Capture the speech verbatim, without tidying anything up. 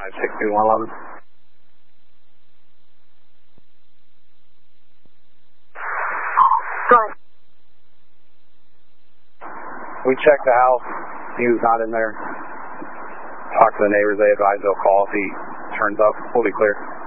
five six two one eleven. Go ahead. We checked the house. He was not in there. Talked to the neighbors. They advised they'll call if he turns up. We'll be clear.